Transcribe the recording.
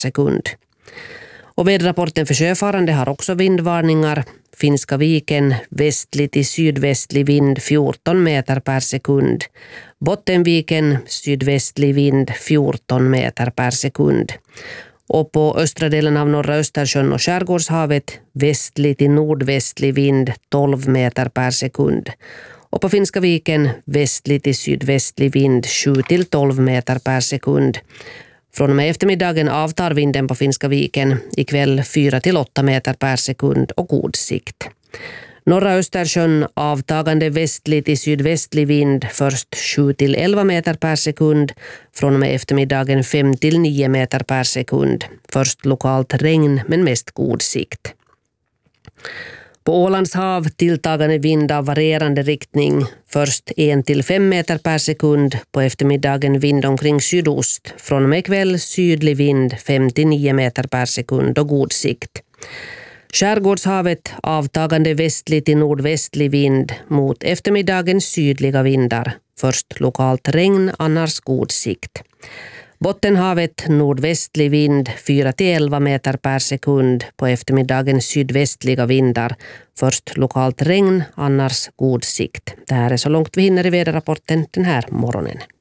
sekund. Och väderrapporten för sjöfarande har också vindvarningar. Finska viken västlig till sydvästlig vind 14 meter per sekund. Bottenviken sydvästlig vind 14 meter per sekund. Och på östra delen av norra Östersjön och Skärgårdshavet västlig till nordvästlig vind 12 meter per sekund. Och på Finska viken västlig till sydvästlig vind 7 till 12 meter per sekund. Från och med eftermiddagen avtar vinden på Finska viken, ikväll 4 till 8 meter per sekund och god sikt. Norra Östersjön avtagande västlig till sydvästlig vind, först 7 till 11 meter per sekund, från och med eftermiddagen 5 till 9 meter per sekund. Först lokalt regn men mest god sikt. På Ålands hav tilltagande vind av varierande riktning, först 1 till 5 meter per sekund, på eftermiddagen vind omkring sydost, från och med kväll sydlig vind 5 till 9 meter per sekund och god sikt. Skärgårdshavet avtagande västlig till nordvästlig vind, mot eftermiddagen sydliga vindar, först lokalt regn, annars god sikt. Bottenhavet nordvästlig vind 4 till 11 meter per sekund, på eftermiddagen sydvästliga vindar, först lokalt regn, annars god sikt. Det här är så långt vi hinner i väderrapporten den här morgonen.